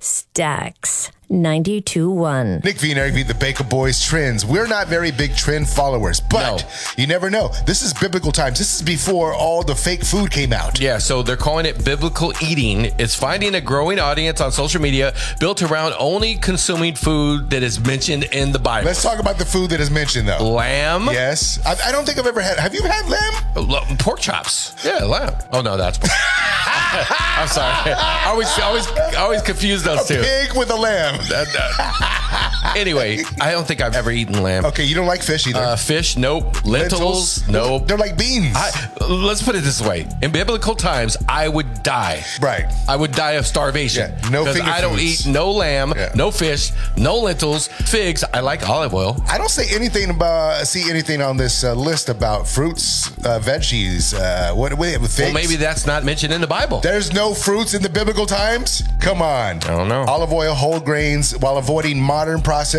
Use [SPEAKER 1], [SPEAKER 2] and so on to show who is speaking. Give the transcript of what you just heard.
[SPEAKER 1] Stax 92.1.
[SPEAKER 2] Nick V and Eric V, the Baker Boys trends. We're not very big trend followers, but you never know. This is biblical times. This is before all the fake food came out.
[SPEAKER 3] Yeah, so they're calling it biblical eating. It's finding a growing audience on social media built around only consuming food that is mentioned in the Bible.
[SPEAKER 2] Let's talk about the food that is mentioned, though.
[SPEAKER 3] Lamb.
[SPEAKER 2] Yes. I don't think I've ever had. Have you had lamb?
[SPEAKER 3] Pork chops. Yeah, lamb. Oh, no, that's pork. I'm sorry. I always confuse those two.
[SPEAKER 2] Pig with a lamb.
[SPEAKER 3] Anyway, I don't think I've ever eaten lamb.
[SPEAKER 2] Okay, you don't like fish either.
[SPEAKER 3] Fish, nope. Lentils, nope.
[SPEAKER 2] They're like beans.
[SPEAKER 3] Let's put it this way. In biblical times, I would die.
[SPEAKER 2] Right.
[SPEAKER 3] I would die of starvation.
[SPEAKER 2] Yeah, no finger
[SPEAKER 3] I don't
[SPEAKER 2] foods.
[SPEAKER 3] eat no lamb, no fish, no lentils, figs. I like olive oil.
[SPEAKER 2] I don't see anything on this list about fruits, veggies. What do we have? Figs?
[SPEAKER 3] Well, maybe that's not mentioned in the Bible.
[SPEAKER 2] There's no fruits in the biblical times? Come on.
[SPEAKER 3] I don't know.
[SPEAKER 2] Olive oil, whole grains, while avoiding modern processed